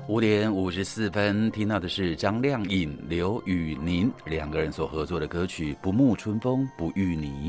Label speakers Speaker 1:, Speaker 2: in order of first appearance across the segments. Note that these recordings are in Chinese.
Speaker 1: 5:54，听到的是张靓颖、刘宇宁两个人所合作的歌曲《不沐春风不遇你》。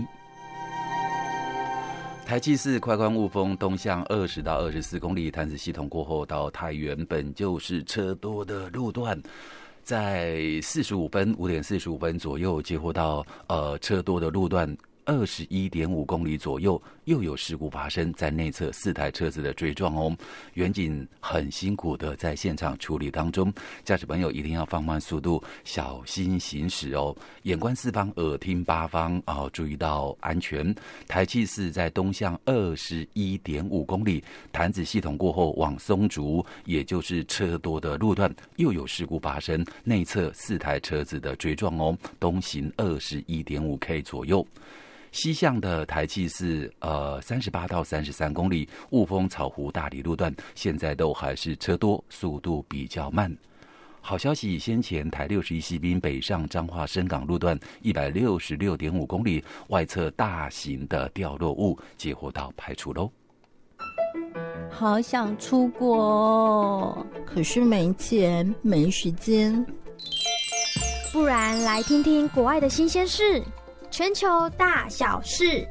Speaker 1: 台七四快关雾峰东向20到24公里，潭子系统过后到太原本就是车多的路段，在5:45左右接获到车多的路段。21.5公里左右又有事故发生，在内侧4台车子的追撞哦，远警很辛苦的在现场处理当中，驾驶朋友一定要放慢速度，小心行驶哦，眼观四方，耳听八方哦，注意到安全。台七四在东向21.5公里，潭子系统过后往松竹，也就是车多的路段又有事故发生，内侧4台车子的追撞哦，东行21.5K 左右。西向的台七四38到33公里，雾峰草湖大里路段现在都还是车多，速度比较慢。好消息，先前台61西滨北上彰化深港路段166.5公里，外侧大型的掉落物接获到排除喽。
Speaker 2: 好想出国哦，可是没钱没时间。
Speaker 3: 不然来听听国外的新鲜事，全球大小事。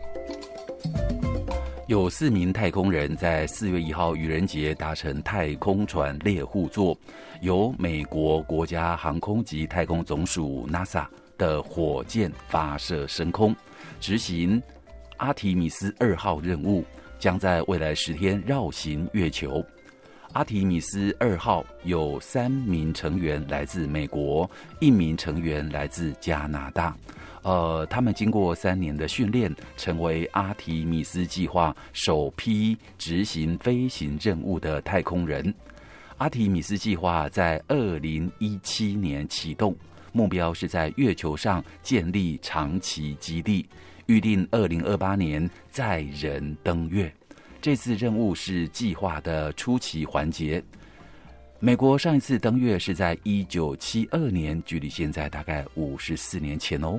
Speaker 1: 有4名太空人在4月1号愚人节搭乘太空船猎户座，由美国国家航空及太空总署 NASA 的火箭发射升空，执行阿提米斯2号任务，将在未来10天绕行月球。阿提米斯2号有3名成员来自美国，1名成员来自加拿大。他们经过3年的训练，成为阿提米斯计划首批执行飞行任务的太空人。阿提米斯计划在2017年启动，目标是在月球上建立长期基地，预定2028年载人登月。这次任务是计划的初期环节。美国上一次登月是在1972年，距离现在大概54年前哦。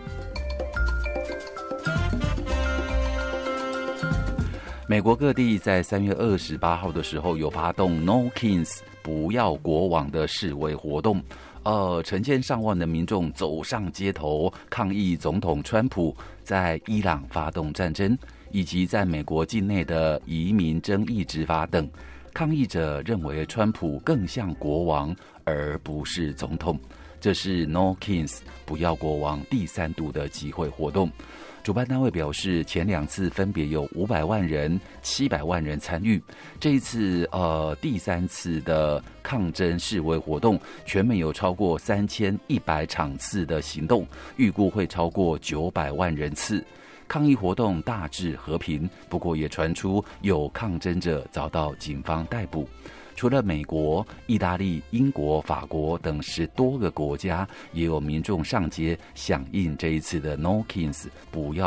Speaker 1: 美国各地在3月28号的时候有发动 No Kings 不要国王的示威活动，成千上万的民众走上街头抗议总统川普在伊朗发动战争，以及在美国境内的移民争议执法等。抗议者认为川普更像国王而不是总统，这是 No Kings 不要国王第3度的集会活动。主办单位表示，前2次分别有500万人、700万人参与，这一次第3次的抗争示威活动，全美有超过3100场次的行动，预估会超过900万人次。抗议活动大致和平，不过也传出有抗争者遭到警方逮捕。除了美国、意大利、英国、法国等10多个国家，也有民众上街响应这一次的 No Kings 不要